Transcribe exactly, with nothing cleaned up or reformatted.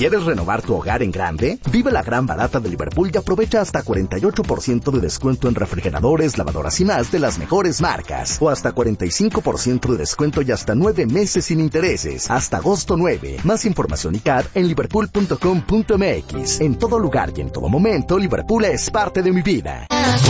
¿Quieres renovar tu hogar en grande? Vive la gran barata de Liverpool y aprovecha hasta cuarenta y ocho por ciento de descuento en refrigeradores, lavadoras y más de las mejores marcas. O hasta cuarenta y cinco por ciento de descuento y hasta nueve meses sin intereses. Hasta agosto nueve. Más información y C A D en liverpool punto com punto m x. En todo lugar y en todo momento, Liverpool es parte de mi vida.